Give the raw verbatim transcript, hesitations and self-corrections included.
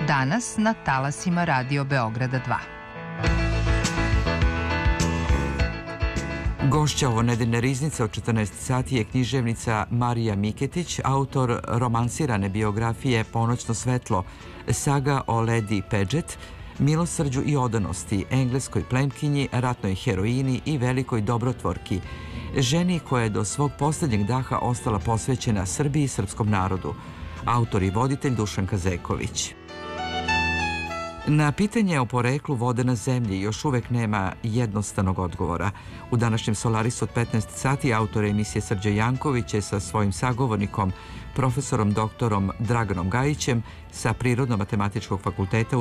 danas na talasima Radio Beograda dva. Gošća ovo nedeljne riznice od četrnaest sati je književnica Marija Miketić, autor romansirane biografije Ponoćno svetlo, saga o Lady Paget, milosrđu i odanosti, engleskoj plemkinji, ratnoj heroini i velikoj dobrotvorki, ženi koja je do svog posljednjeg daha ostala posvećena Srbiji i srpskom narodu. Autor i voditelj Dušan Kazeković. Na pitanje o poreklu vode na zemlji još uvek nema jednostavnog odgovora. U današnjem Solarisu od petnaest sati autor emisije Srđe Janković je sa svojim sagovornikom, profesorom doktorom Draganom Gajićem sa Prirodno-matematičkog fakulteta